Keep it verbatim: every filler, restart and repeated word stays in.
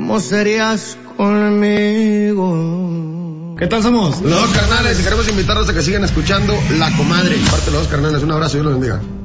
¿cómo serías conmigo? ¿Qué tal somos? Los dos carnales, y queremos invitarlos a que sigan escuchando La Comadre. Parte de los dos carnales, un abrazo y Dios los bendiga.